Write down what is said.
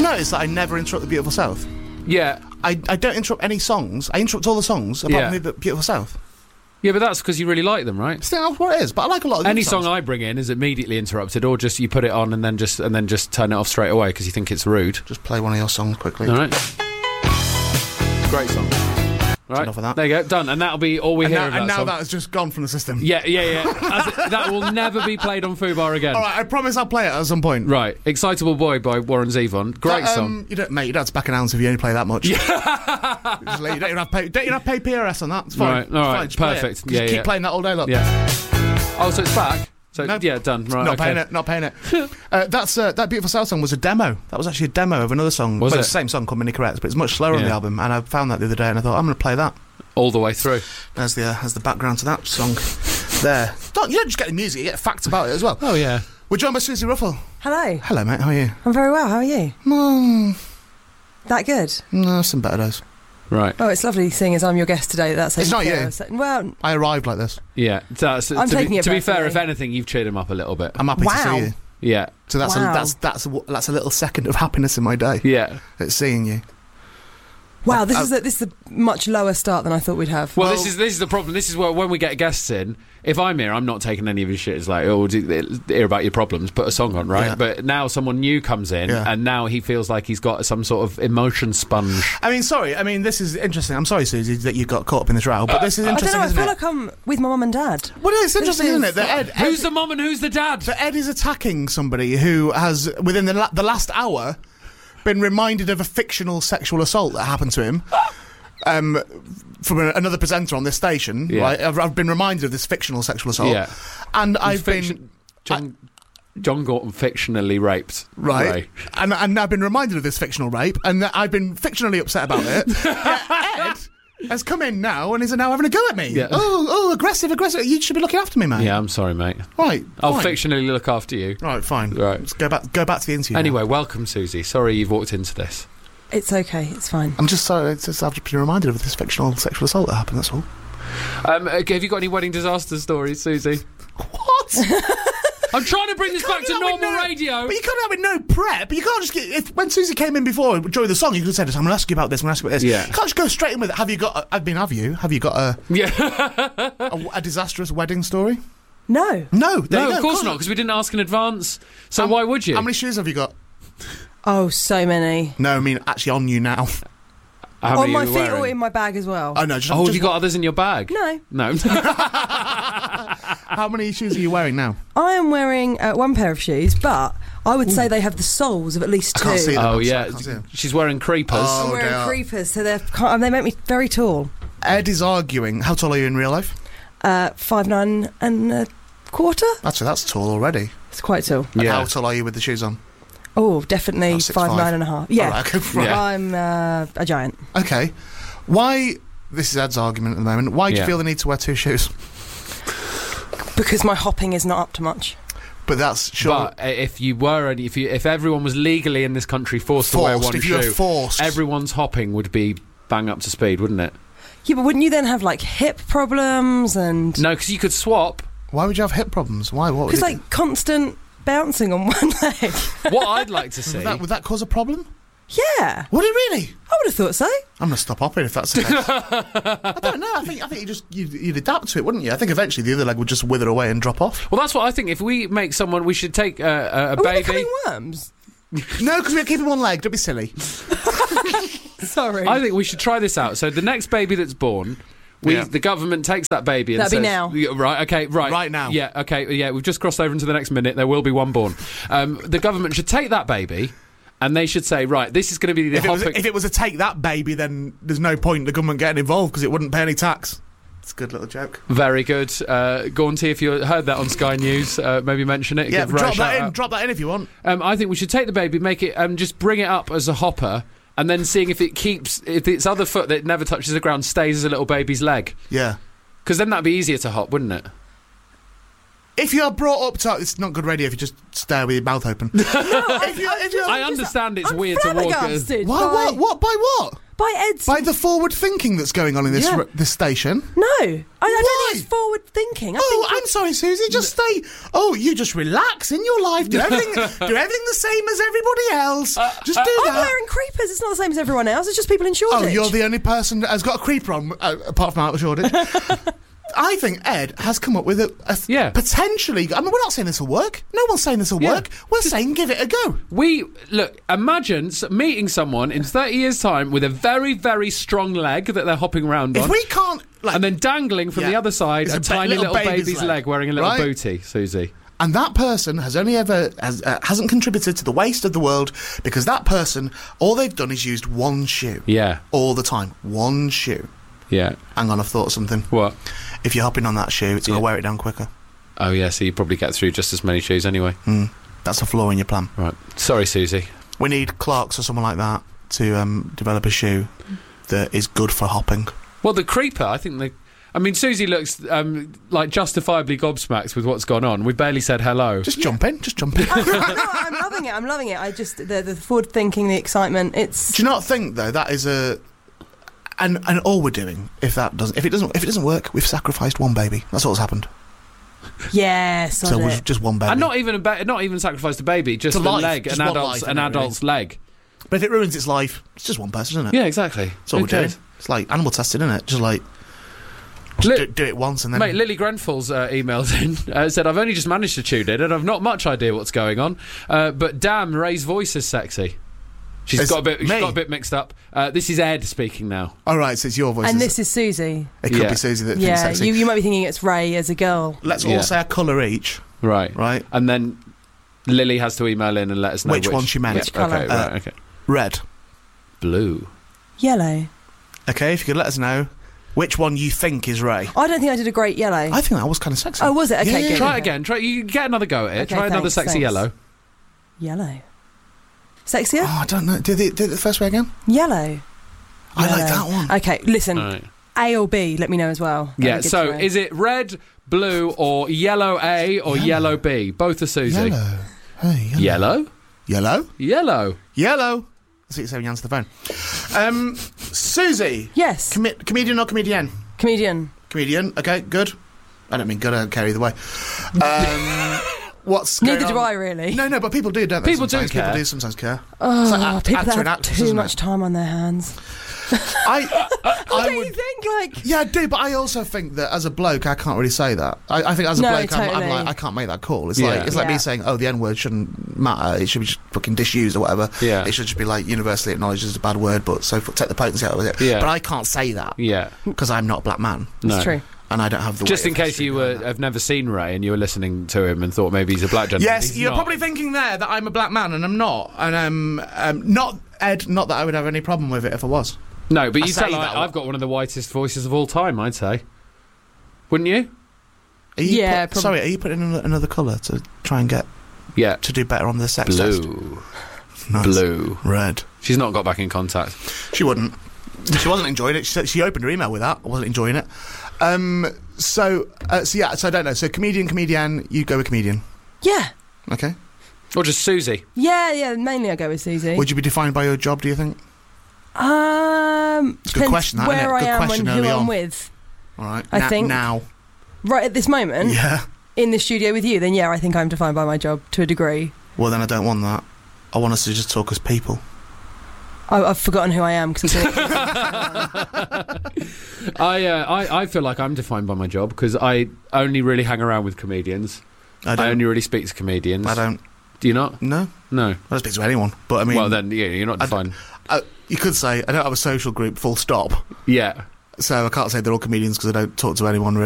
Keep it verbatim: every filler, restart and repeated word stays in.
you notice that I never interrupt the Beautiful South? Yeah. I, I don't interrupt any songs. I interrupt all the songs apart Yeah. from the Beautiful South. Yeah, but that's because you really like them, right? I think that's what it is, but I like a lot of Any the song songs. I bring in is immediately interrupted, or just you put it on and then just and then just turn it off straight away because you think it's rude. Just play one of your songs quickly. All right. Great song. Right. Enough of that. There you go. Done. And that'll be all we And hear now, of that and now song. that has just gone from the system. Yeah, yeah, yeah. As it, that will never be played on Fubar again. All right, I promise I'll play it at some point. Right. Excitable Boy by Warren Zevon. Great But, um, song. You don't, mate, you don't have to back an ounce if you only play that much. Yeah. Just let- you don't even have to pay, don't even have to pay P R S on that. It's fine. Right, It's all fine, right, just play it. perfect. Just Yeah, keep yeah. playing that all day, look. Yeah. Oh, so it's back? So, Nope. yeah, done. Right, Not okay. paying it, not paying it. uh, that's, uh, that Beautiful South song was a demo. That was actually a demo of another song. Was well, it? it's the same song called Mini Correct, but it's much slower on Yeah. the album, and I found that the other day, and I thought, I'm going to play that. All the way through. There's the, uh, there's the background to that song there. Don't, you don't just get the music, you get facts about it as well. Oh, yeah. We're joined by Susie Ruffle. Hello. Hello, mate, how are you? I'm very well. How are you? Mm, That good? no, some better days. Right. Oh, it's lovely seeing as I'm your guest today. That's It's not okay. you. So- Well, I arrived like this. Yeah. That's, I'm to taking be, it to be fair, personally. if anything, you've cheered him up a little bit. I'm happy Wow. to see you. Yeah. So that's, Wow. a, that's, that's, a, that's a little second of happiness in my day. Yeah. It's seeing you. wow. This Uh, is a, this is a much lower start than I thought we'd have. Well, Well- this is this is the problem. This is where when we get guests in, if I'm here, I'm not taking any of his shit. It's like, oh, do, hear about your problems, put a song on, right? Yeah. But now someone new comes in, Yeah. and now he feels like he's got some sort of emotion sponge. I mean, sorry. I mean, this is interesting. I'm sorry, Susie, that you got caught up in this row, but this is I don't interesting, know. I isn't feel it? like I'm with my mum and dad. Well, no, it's interesting, This isn't is- it? That Ed, Ed, Who's the mum and who's the dad? that Ed is attacking somebody who has, within the, la- the last hour, been reminded of a fictional sexual assault that happened to him. Um, from a, another presenter on this station, Yeah. right? I've, I've been reminded of this fictional sexual assault, Yeah. and I've Fiction- been John, John Gorton fictionally raped. right, Ray. and and I've been reminded of this fictional rape, and that I've been fictionally upset about it. Yet Ed has come in now and is now having a go at me. Yeah. Oh, oh, aggressive, aggressive. You should be looking after me, man. Yeah, I'm sorry, mate. Right. I'll fine. fictionally look after you. Right, fine. Right. Let's go back. Go back to the interview. now. Anyway, welcome, Susie. Sorry you've walked into this. It's okay. It's fine. I'm just sorry. It's just, I've just been reminded of this fictional sexual assault that happened. That's all. Um, okay, have you got any wedding disaster stories, Susie? What? I'm trying to bring this can't back do to that with normal no- radio. But you can't have it no prep. You can't just get. If when Susie came in before during the song, you could have said, "I'm going to ask you about this. I'm going to ask you about this." Yeah. You can't just go straight in with it. Have you got? A, I mean, have you? Have you got a Yeah. a, a disastrous wedding story? No. No. There No, you go, of course not, because we didn't ask in advance. So How- why would you? How many shoes have you got? Oh, so many. No, I mean actually on you now. How On many my are you feet wearing? or in my bag as well. Oh no, just, Oh, just have you got others in your bag? No. No. how many shoes are you wearing now? I am wearing uh, one pair of shoes, but I would say they have the soles of at least I two. can't see them. Oh, I'm sorry, yeah. I can't see them. She's wearing creepers. Oh. I'm wearing they are. creepers, so they're and they make me very tall. Ed is arguing. How tall are you in real life? Uh, five nine and a quarter. Actually, that's tall already. It's quite tall. And Yeah. how tall are you with the shoes on? Oh, definitely Oh, six, five five. nine and a half. Yeah, All right, okay, right. Yeah. I'm uh, a giant. Okay. Why? This is Ed's argument at the moment. Why do Yeah. you feel the need to wear two shoes? Because my hopping is not up to much. But that's sure. But uh, if you were, any- if you, if everyone was legally in this country forced, to wear forced. one If you were shoe, forced, everyone's hopping would be bang up to speed, wouldn't it? Yeah, but wouldn't you then have like hip problems and No, because you could swap. why would you have hip problems? Why? What? Would, because it, like constant bouncing on one leg? What I'd like to see. would, that, would that cause a problem? Yeah, Would it really? I would have thought so. I'm going to stop hopping if that's the case. I don't know. I think I think you just you'd, you'd adapt to it, wouldn't you? I think eventually the other leg would just wither away and drop off. Well, that's what I think. If we make someone, we should take uh, a, a Are we baby. becoming worms? No, because we're keeping one leg. Don't be silly. Sorry. I think we should try this out. So the next baby that's born, we Yeah. the government takes that baby and That'd be says, now. Yeah, right? Okay, right, Right now. Yeah, okay, yeah. We've just crossed over into the next minute. There will be one born. Um, the government should take that baby, and they should say, right, this is going to be the If it, was, hopping. if it was a take that baby, then there's no point in the government getting involved because it wouldn't pay any tax. It's a good little joke. Very good, uh, Gaunty. If you heard that on Sky News, uh, maybe mention it. Yeah, Give Ray a drop shout that in. out. Drop that in if you want. Um, I think we should take the baby, make it, um, just bring it up as a hopper, and then seeing if it keeps, if its other foot that never touches the ground stays as a little baby's leg. Yeah. Because then that'd be easier to hop, wouldn't it? If you're brought up to, it's not good radio if you just stare with your mouth open. no, if you, if you, I understand it's I'm weird to walk. At, flabbergasted Why, by, what? What? By what? by Ed's. By the forward thinking that's going on in this Yeah. r- this station. no, I, I Why? don't think it's forward thinking. I Oh, think I'm sorry, Susie. Just stay. Oh, you just relax in your life. Do everything. do everything the same as everybody else. Just do I'm that. wearing creepers. It's not the same as everyone else. It's just people in Shoreditch. Oh, you're the only person that has got a creeper on, uh, apart from out of Shoreditch. I think Ed has come up with a, a th- Yeah. potentially. I mean, we're not saying this will work. No one's saying this will Yeah. work. We're saying give it a go. We look. Imagine s- meeting someone in thirty years' time with a very, very strong leg that they're hopping around If on, we can't, like, and then dangling from Yeah. the other side It's a, a ba- tiny little little, baby's baby's leg. leg, wearing a little right? booty, Susie. and that person has only ever has, uh, hasn't contributed to the waste of the world because that person, all they've done is used one shoe Yeah, all the time. One shoe. yeah. Hang on, I've thought of something. What? If you're hopping on that shoe, it's going to Yeah. wear it down quicker. Oh, yeah. So you probably get through just as many shoes anyway. Mm. That's a flaw in your plan. Right. Sorry, Susie. We need Clarks or someone like that to um, develop a shoe that is good for hopping. Well, the creeper. I think the. I mean, Susie looks um, like justifiably gobsmacked with what's gone on. We barely said hello. Just jump in, just jump in. no, I'm loving it. I'm loving it. I just the, the forward thinking, the excitement. It's Do you not think though that is a and and all we're doing if that doesn't if it doesn't if it doesn't work, we've sacrificed one baby. That's what's happened. yes. So I we've it. just one baby. And not even a ba- not even sacrificed a baby, just To a life, leg, just an one adult's life, an isn't it, adult's leg. But if it ruins its life, it's just one person, isn't it? Yeah, exactly. That's all we're Okay. doing. It's like animal testing, isn't it? Just like just Li- do, do it once and then. Mate, Lily Grenfell's uh, emailed in, uh, said, I've only just managed to tune in and I've not much idea what's going on, uh, but damn, Ray's voice is sexy. She's It's got a bit she's me. got a bit mixed up. Uh, this is Ed speaking now. All right, so it's your voice. and is this is Susie. it? It could Yeah. be Susie that thinks Yeah, sexy. you, you might be thinking it's Ray as a girl. Let's Yeah. all say a colour each, Right. right? And then Lily has to email in and let us know Which which, one she meant. Yeah, Which colour? Okay, Uh, right, okay. Red. Blue. Yellow. Okay, if you could let us know which one you think is Ray. I don't think I did a great yellow. I think that was kind of sexy. oh, was it? Okay, Yeah, yeah, good. Try okay. it again. Try you get another go at it. Okay, Try another thanks, sexy thanks. yellow. Yellow. Sexier? Oh, I don't know. Did it, did it the first way again? Yellow. I like Yellow. that one. Okay, listen. Right. A or B, let me know as well. That'd Yeah, be good so to know. is it red, blue, or yellow A or Yellow. yellow B? Both are Susie. Yellow. Hey, yellow. Yellow? Yellow. Yellow. Yellow. That's what you say when you answer the phone. Um, Susie. Yes, Com- comedian or comedian? comedian. Comedian. Okay, good. I don't mean good. I don't care either way. Um, what's going Neither do on? I, really. No, no, but people do, don't they? People do sometimes? care. People do sometimes care. Oh, It's like act- people actor that and have actress, too isn't much it? time on their hands. I, I Don't you would. think, like... Yeah, I do, but I also think that as a bloke, I can't really say that. I, I think as a No, bloke, I'm, I'm totally. like, I can't make that call. It's Yeah. like it's like me Yeah. saying, "Oh, the N word shouldn't matter. It should be just fucking disused or whatever. Yeah. It should just be like universally acknowledged as a bad word, but so take the potency out of it." Yeah. But I can't say that Yeah. because I'm not a black man No. It's true. and I don't have the. Just weight in of case history you behind were, that. have never seen Ray and you were listening to him and thought maybe he's a black gentleman. Yes, He's you're not. probably thinking there that I'm a black man and I'm not, and um, um, not Ed. Not that I would have any problem with it if I was. No, but I you say tell that like, a lot. I've got one of the whitest voices of all time, I'd say. Wouldn't you? Are you Yeah, put- prob- sorry, are you putting in another colour to try and get Yeah. to do better on the sex test? Blue. Nice. Blue. Red. She's not got back in contact. She wouldn't. She wasn't enjoying it. She said she opened her email with that. I wasn't enjoying it. Um. So. Uh, so yeah. So I don't know. So comedian, comedian. You go with comedian. Yeah. Okay. Or just Susie. Yeah, yeah, mainly I go with Susie. Would you be defined by your job? Do you think? Um, It's a good depends question, that, isn't where it? I Good am and question who early I'm on. with. All right. I Na- think- now. Right at this moment, Yeah. in the studio with you, then yeah, I think I'm defined by my job to a degree. Well, then I don't want that. I want us to just talk as people. I, I've forgotten who I am. Cause I'm thinking- I, uh, I I feel like I'm defined by my job because I only really hang around with comedians. I I, don't. only really speak to comedians. I don't. Do you not? No. No. I don't speak to anyone. But I mean, well, then yeah, you're not I d- defined. uh, you could say I don't have a social group. Full stop. Yeah. So I can't say they're all comedians because I don't talk to anyone.